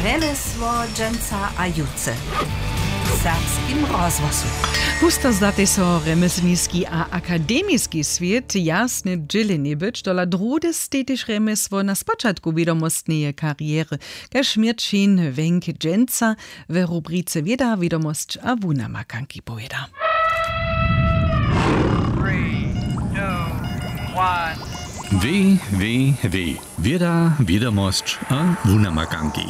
Remesło dżęca a juce. W serbskim rozwosu. Pusto zdate so remesłniski a akademicki świat jasne dzielenie być, dola drude stetisch remesło na spoczatku wiadomostnej kariery, każ Mirczyn Wenke dżęca w rubrice Wieda, wiadomość a wunamakanki powiada. 3, 2, 1. Wieda, wiadomość a wunamakanki.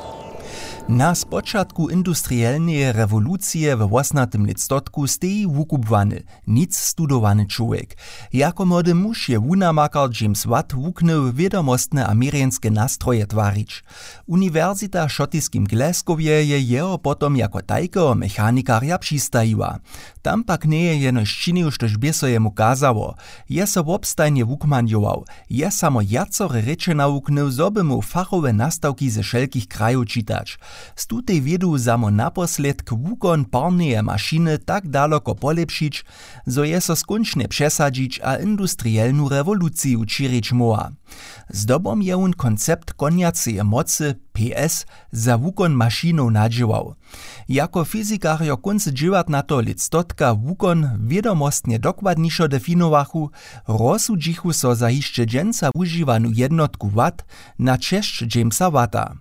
Na spočatku industrielnej rewolucji w 18 listotku steji wukubwany, nic studowany człowiek. Jako młody muž je wunamakar James Watt wuknął wiadomostne amerykańskie nastroje twarić. Uniwersita w szotyskim Glasgowie je jeho potom jako tajkeho mechanikarja přistajiła. Tam pak nie je jeno ščinil, štož by so jemu kazało. Je so wobstajnie wukmanjował. Je samo jacore reče nauknął, zo by mu fachowe nastawki ze wszelkich krajów czytać. Z tutej wiedu samo naposledk wukon parneje maszyny tak daleko polepšić, zo je so skončne przesadzić a industrielnu rewoluciju čirić moa. Zdobom je on koncept koniaceje mocy PS za wukon maszyną nadziewał. Jako fizikarjo konc 19. listotka wukon wiadomostnie dokładniejszo definowachu, rozsudžichu so za hišće dżęca używanu jednotku watt na češć Jamesa Watta.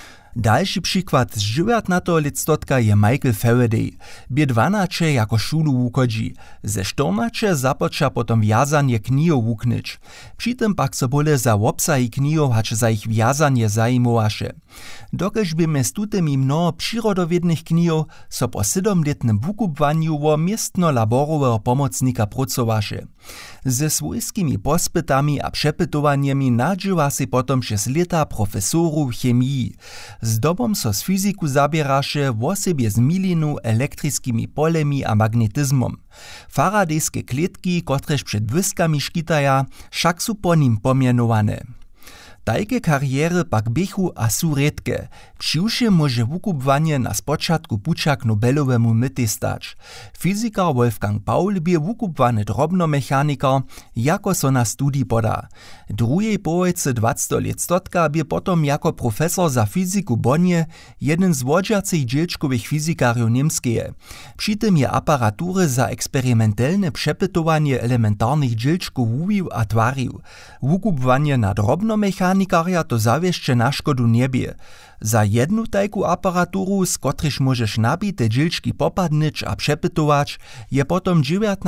Dalszy przykład z 19. listotka je Michael Faraday. Bie 12 jako szulu wukodzi. Ze 14 započa potom wjazanie knihov wuknyć. Przy tym pak so bole za obsahy knihov hač za ich wjazanie zajmowaše. Dokelž by mez tutymi mnoho przyrodowiednych knihov so po 7-letnym wukubwanju wo miestno-laborowego pomocnika pracowaše. Ze swojskimi pospytami a przepytowaniami nadżywa si potom przez lata profesorów chemii. Z dobom so z fiziku zabieraše w osobie z milinu elektrickimi polemi a magnetyzmom. Faradejskie kletki, kotrež przed wyskami škitaja, však su po nim pomienowane. Tajke kariery pak bychu a su redke. Přiwše może wukubwanie na spočatku puča k Nobelowemu mytej stać. Fizikar Wolfgang Paul bie wukubwany drobnomechanikar, jako so na studii poda. Drugiej połojce 20. listotka bie potom jako profesor za fiziku Bonnie jeden z wodźacych dzielčkowych fizikarjów niemskeje. Przy tym je aparatury za eksperymentelne przepytowanie elementarnych dzielčków wuwił a twarił. Wukubwanie na drobnomechanika to zawieszcze na szkodu niebie. Za jednu tajku aparaturu, z kotryż możesz nabite dzielčki popadnyć a przepytować, je potom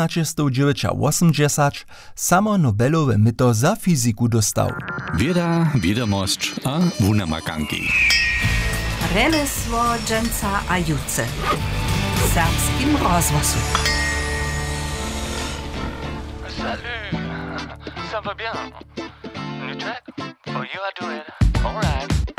1980 samo Nobelowe myto za fiziku dostał. Wieda, wiadomość a wunamakanki. Remesło dżęca a juce. W serbskim rozwosu. Salut, ça va bien? New track? Oh, you are doing alright.